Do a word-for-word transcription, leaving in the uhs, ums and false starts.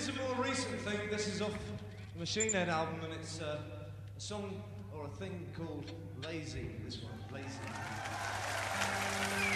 a more recent thing. This is off the Machine Head album, and it's uh, a song or a thing called Lazy. This one, Lazy.